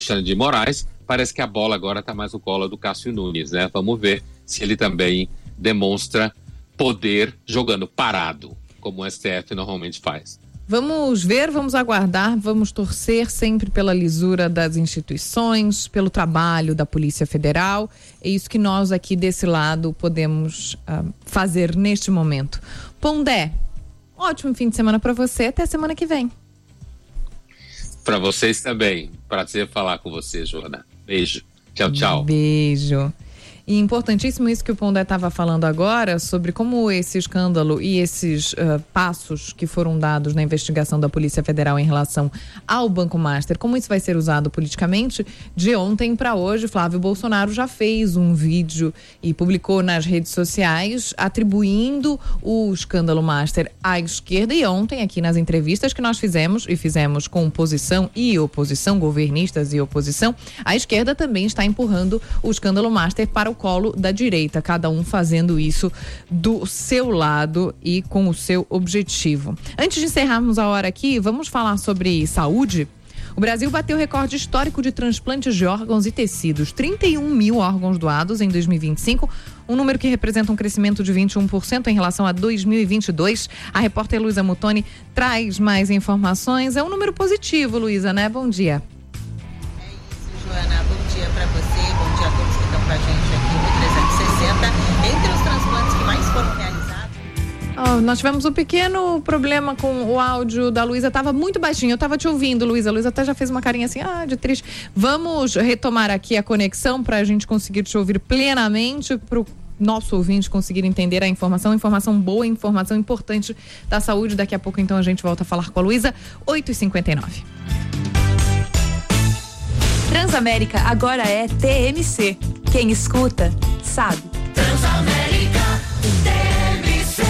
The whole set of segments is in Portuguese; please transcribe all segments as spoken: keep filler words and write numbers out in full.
Alexandre de Moraes, parece que a bola agora está mais no colo do Cássio Nunes, né? Vamos ver se ele também demonstra poder jogando parado, como o S T F normalmente faz. Vamos ver, vamos aguardar, vamos torcer sempre pela lisura das instituições, pelo trabalho da Polícia Federal. É isso que nós aqui desse lado podemos uh, fazer neste momento. Pondé, ótimo fim de semana para você, até semana que vem. Para vocês também. Prazer falar com você, Joana. Beijo. Tchau, tchau. Beijo. E importantíssimo isso que o Pondé estava falando agora, sobre como esse escândalo e esses uh, passos que foram dados na investigação da Polícia Federal em relação ao Banco Master, como isso vai ser usado politicamente. De ontem para hoje, Flávio Bolsonaro já fez um vídeo e publicou nas redes sociais atribuindo o escândalo Master à esquerda. E ontem, aqui nas entrevistas que nós fizemos, e fizemos com oposição e oposição, governistas e oposição, a esquerda também está empurrando o escândalo Master para o colo da direita, cada um fazendo isso do seu lado e com o seu objetivo. Antes de encerrarmos a hora aqui, vamos falar sobre saúde. O Brasil bateu recorde histórico de transplantes de órgãos e tecidos, trinta e um mil órgãos doados em dois mil e vinte e cinco, um número que representa um crescimento de vinte e um por cento em relação a dois mil e vinte e dois. A repórter Luísa Mutoni traz mais informações. É um número positivo, Luísa, né? Bom dia. É isso, Joana. Bom dia para você, bom dia a todos que estão com a gente aqui no trezentos e sessenta. Entre os transplantes que mais foram realizados... Oh, nós tivemos um pequeno problema com o áudio da Luísa, estava muito baixinho, eu estava te ouvindo, Luísa. A Luísa até já fez uma carinha assim, ah, de triste. Vamos retomar aqui a conexão para a gente conseguir te ouvir plenamente, para o nosso ouvinte conseguir entender a informação, informação boa, informação importante da saúde. Daqui a pouco, então, a gente volta a falar com a Luísa, oito e cinquenta e nove. Transamérica agora é T M C. Quem escuta, sabe. Transamérica, T M C.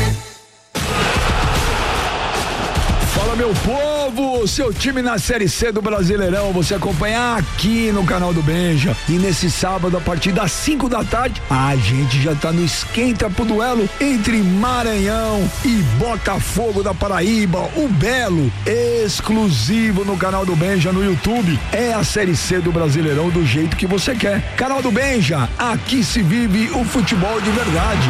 Fala, meu povo, seu time na Série C do Brasileirão, você acompanha aqui no canal do Benja. E nesse sábado, a partir das cinco da tarde, a gente já tá no esquenta pro duelo entre Maranhão e Botafogo da Paraíba, o Belo, exclusivo no canal do Benja no YouTube. É a Série C do Brasileirão do jeito que você quer. Canal do Benja, aqui se vive o futebol de verdade.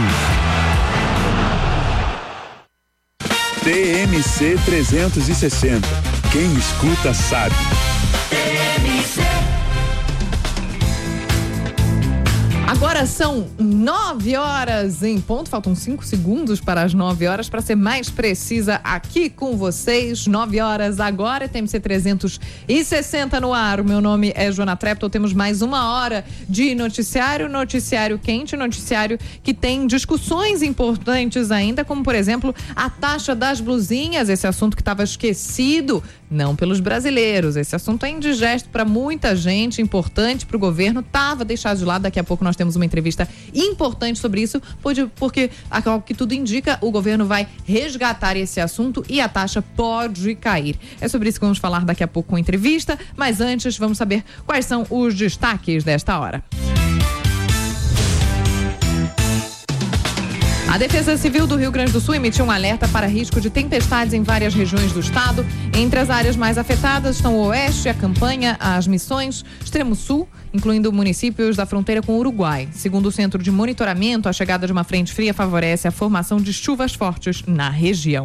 T M C trezentos e sessenta. Quem escuta sabe. T M C. Agora são nove horas em ponto, faltam cinco segundos para as nove horas, para ser mais precisa aqui com vocês. Nove horas agora, T M C trezentos e sessenta no ar. O meu nome é Joana Treptow. Temos mais uma hora de noticiário, noticiário quente, noticiário que tem discussões importantes ainda, como por exemplo a taxa das blusinhas, esse assunto que estava esquecido, não pelos brasileiros. Esse assunto é indigesto para muita gente, importante para o governo, estava deixado de lado. Daqui a pouco nós temos uma entrevista importante sobre isso, porque, ao que tudo indica, o governo vai resgatar esse assunto e a taxa pode cair. É sobre isso que vamos falar daqui a pouco com a entrevista, mas antes vamos saber quais são os destaques desta hora. A Defesa Civil do Rio Grande do Sul emitiu um alerta para risco de tempestades em várias regiões do estado. Entre as áreas mais afetadas estão o Oeste, a Campanha, as Missões, Extremo Sul, incluindo municípios da fronteira com o Uruguai. Segundo o Centro de Monitoramento, a chegada de uma frente fria favorece a formação de chuvas fortes na região.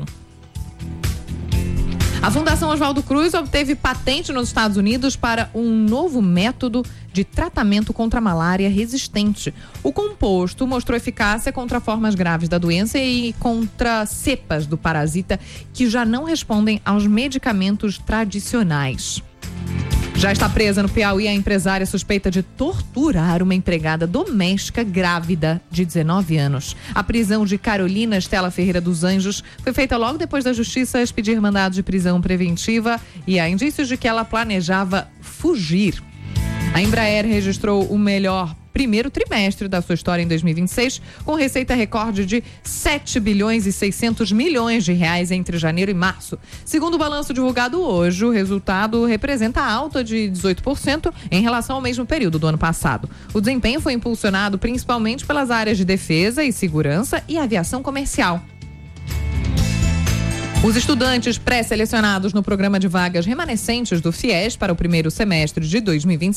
A Fundação Oswaldo Cruz obteve patente nos Estados Unidos para um novo método de tratamento contra a malária resistente. O composto mostrou eficácia contra formas graves da doença e contra cepas do parasita que já não respondem aos medicamentos tradicionais. Já está presa no Piauí a empresária suspeita de torturar uma empregada doméstica grávida de dezenove anos. A prisão de Carolina Estela Ferreira dos Anjos foi feita logo depois da Justiça expedir mandado de prisão preventiva e há indícios de que ela planejava fugir. A Embraer registrou o melhor primeiro trimestre da sua história em dois mil e vinte e seis, com receita recorde de sete bilhões e seiscentos milhões de reais entre janeiro e março. Segundo o balanço divulgado hoje, o resultado representa alta de dezoito por cento em relação ao mesmo período do ano passado. O desempenho foi impulsionado principalmente pelas áreas de defesa e segurança e aviação comercial. Os estudantes pré-selecionados no programa de vagas remanescentes do FIES para o primeiro semestre de dois mil e vinte e